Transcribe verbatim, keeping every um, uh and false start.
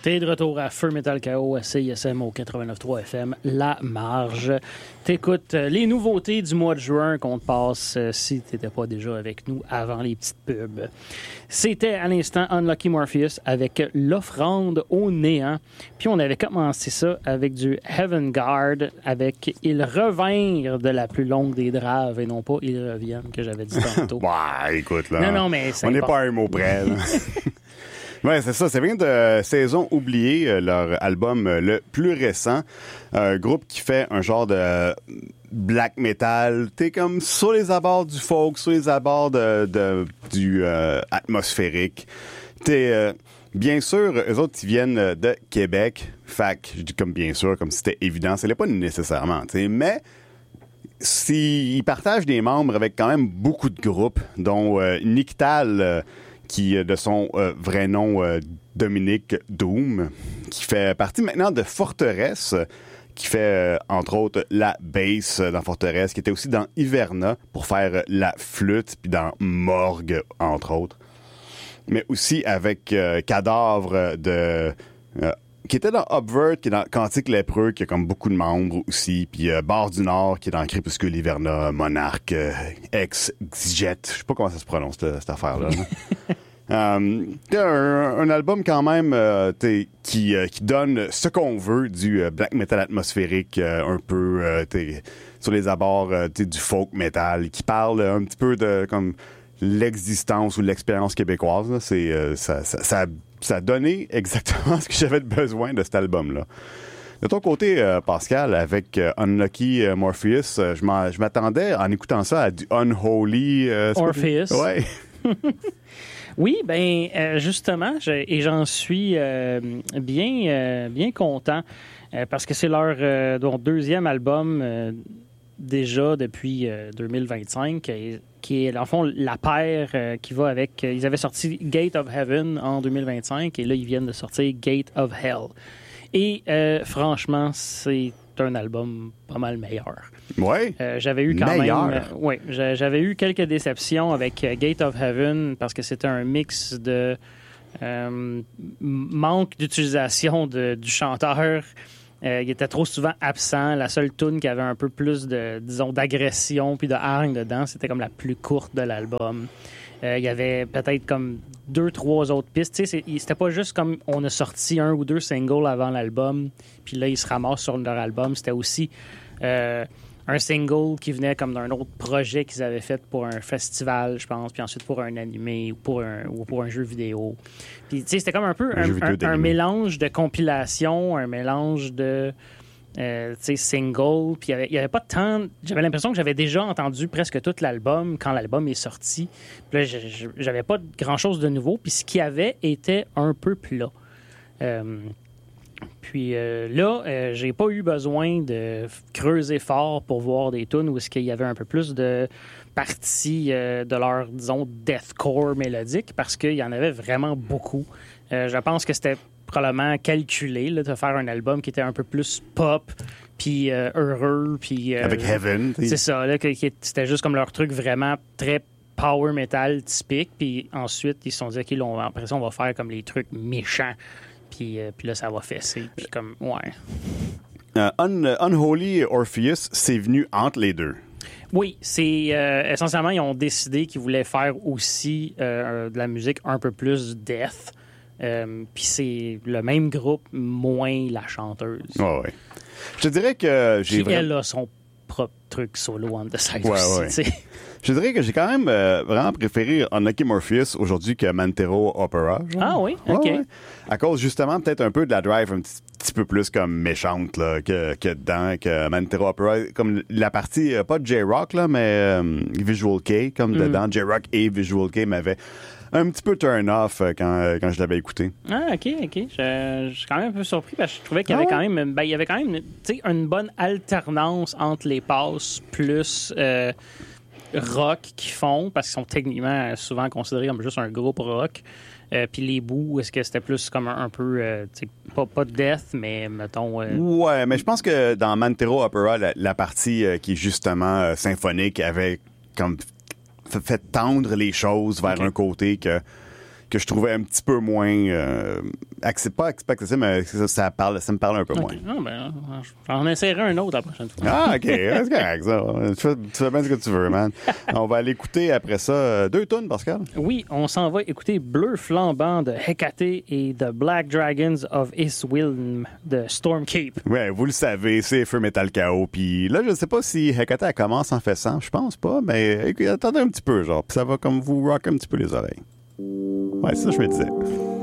T'es de retour à Feu Metal K O à C I S M au quatre-vingt-neuf point trois F M, La Marge. T'écoutes les nouveautés du mois de juin qu'on te passe euh, si t'étais pas déjà avec nous avant les petites pubs. C'était à l'instant Unlucky Morpheus avec l'offrande au néant. Puis on avait commencé ça avec du Heaven Guard, avec Ils revinrent de la plus longue des draves et non pas Ils reviennent, que j'avais dit tantôt. Bah, écoute, là. Non, non, mais c'est on n'est bon. pas à un mot près, là. Ouais, c'est ça. Ça vient de Saison Oubliée, euh, leur album euh, le plus récent. Un groupe qui fait un genre de black metal. T'es comme sur les abords du folk, sur les abords de, de, du euh, atmosphérique. T'es... Euh, Bien sûr, eux autres, ils viennent de Québec. Fait que, je dis comme bien sûr, comme si c'était évident. Ça l'est pas nécessairement, tu sais. Mais, s'ils partagent des membres avec quand même beaucoup de groupes, dont euh, Nictal, euh, qui, de son euh, vrai nom, euh, Dominique Doom, qui fait partie maintenant de Forteresse, qui fait, euh, entre autres, la bass dans Forteresse, qui était aussi dans Hiverna pour faire la flûte, puis dans Morgue, entre autres. Mais aussi avec euh, Cadavre de... Euh, qui était dans Upvert, qui est dans Cantique lépreux, qui a comme beaucoup de membres aussi, puis euh, Barre du Nord, qui est dans Crépuscule Hiverna, Monarque, euh, Ex-Jet, je sais pas comment ça se prononce, cette, cette affaire-là. um, c'est un, un album quand même euh, qui, euh, qui donne ce qu'on veut du euh, black metal atmosphérique, euh, un peu euh, sur les abords euh, du folk metal, qui parle un petit peu de comme l'existence ou l'expérience québécoise. Là. C'est, euh, ça, ça, ça Ça a donné exactement ce que j'avais besoin de cet album-là. De ton côté, euh, Pascal, avec euh, Unlucky euh, Morpheus, euh, je, m'en, je m'attendais, en écoutant ça, à du Unholy... Euh, Orpheus. Ouais. Oui, ben euh, justement, je, et j'en suis euh, bien, euh, bien content, euh, parce que c'est leur, euh, leur deuxième album euh, déjà depuis euh, deux mille vingt-cinq, et, qui est, dans le fond, la paire euh, qui va avec... Euh, ils avaient sorti Gate of Heaven en deux mille vingt-cinq, et là, ils viennent de sortir Gate of Hell. Et euh, franchement, c'est un album pas mal meilleur. Oui. Euh, j'avais eu quand meilleur. même... Euh, oui, j'avais eu quelques déceptions avec euh, Gate of Heaven, parce que c'était un mix de euh, manque d'utilisation de, du chanteur. Euh, il était trop souvent absent. La seule tune qui avait un peu plus de, disons, d'agression puis de hargne dedans, c'était comme la plus courte de l'album. Euh, il y avait peut-être comme deux, trois autres pistes. Tu sais, c'est, c'était pas juste comme on a sorti un ou deux singles avant l'album, puis là, ils se ramassent sur leur album. C'était aussi euh, un single qui venait comme d'un autre projet qu'ils avaient fait pour un festival, je pense, puis ensuite pour un animé ou pour un, ou pour un jeu vidéo. Puis, tu sais, c'était comme un peu un, un, un mélange de compilation, un mélange de, euh, tu sais, single. Puis, il n'y avait pas tant... J'avais l'impression que j'avais déjà entendu presque tout l'album quand l'album est sorti. Puis là, j'avais pas grand-chose de nouveau. Puis, ce qu'il y avait était un peu plat. Euh, Puis euh, là, euh, j'ai pas eu besoin de creuser fort pour voir des tunes où est-ce qu'il y avait un peu plus de parties euh, de leur, disons, deathcore mélodique, parce qu'il y en avait vraiment beaucoup. Euh, je pense que c'était probablement calculé là, de faire un album qui était un peu plus pop, puis euh, heureux, puis... Euh, avec Heaven. T'sais. C'est ça, là, que, que c'était juste comme leur truc vraiment très power metal typique, puis ensuite, ils se sont dit, OK, là, on, après ça, on va faire comme les trucs méchants. Puis, euh, puis là, ça va fesser. Puis comme, ouais. Uh, Un- Unholy Orpheus, c'est venu entre les deux. Oui, c'est... Euh, essentiellement, ils ont décidé qu'ils voulaient faire aussi euh, de la musique un peu plus death. Euh, puis c'est le même groupe, moins la chanteuse. Ouais, ouais. Je te dirais que j'ai... Qui, vraiment... elle, a son propre truc solo on the side Ouais, aussi, ouais. tu sais. Je dirais que j'ai quand même euh, vraiment préféré Unlucky Morpheus aujourd'hui que Mantero Opera. Genre. Ah oui? OK. Ouais, ouais. À cause justement peut-être un peu de la drive un petit, petit peu plus comme méchante là, que, que dedans, que Mantero Opera. Comme la partie, euh, pas de J-Rock, là, mais euh, Visual K, comme mm. dedans. J-Rock et Visual K m'avaient un petit peu turn off euh, quand, euh, quand je l'avais écouté. Ah, OK, OK. Je, je suis quand même un peu surpris parce que je trouvais qu'il y avait ah, quand ouais. même, ben, il y avait quand même tu sais, une bonne alternance entre les passes plus... Euh, rock qu'ils font, parce qu'ils sont techniquement souvent considérés comme juste un groupe rock. Euh, puis les bouts, est-ce que c'était plus comme un, un peu, euh, tu sais, pas, pas death, mais mettons... Euh... Ouais, mais je pense que dans Mantero Opera, la, la partie euh, qui est justement euh, symphonique avait comme f- fait tendre les choses vers okay. un côté que... que que je trouvais un petit peu moins euh, accès, pas accessible, mais ça, ça, parle, ça me parle un peu okay. moins. Ah, ben, j'en essaierai un autre la prochaine fois. Ah, OK. C'est correct, ça. Tu fais, tu fais bien ce que tu veux, man. On va aller écouter après ça euh, deux tunes, Pascal. Oui, on s'en va écouter Bleu flambant de Hecate et The Black Dragons of Iswilm de Stormkeep. Ouais, vous le savez, c'est Feu Metal Chaos. Puis là, je sais pas si Hecate elle commence en faisant. Je pense pas, mais écoute, attendez un petit peu, genre. Puis ça va comme vous rocker un petit peu les oreilles. Ouais, c'est ça que je me disais.